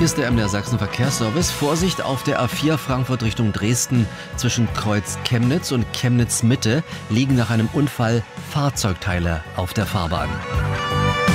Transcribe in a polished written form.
Hier ist der MDR Sachsen Verkehrsservice. Vorsicht auf der A4 Frankfurt Richtung Dresden. Zwischen Kreuz Chemnitz und Chemnitz Mitte liegen nach einem Unfall Fahrzeugteile auf der Fahrbahn.